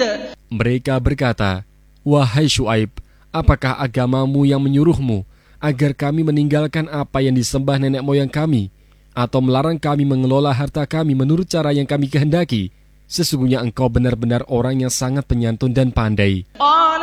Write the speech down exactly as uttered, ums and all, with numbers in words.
Mereka berkata, "Wahai Syuaib, apakah agamamu yang menyuruhmu agar kami meninggalkan apa yang disembah nenek moyang kami, atau melarang kami mengelola harta kami menurut cara yang kami kehendaki? Sesungguhnya engkau benar-benar orang yang sangat penyantun dan pandai."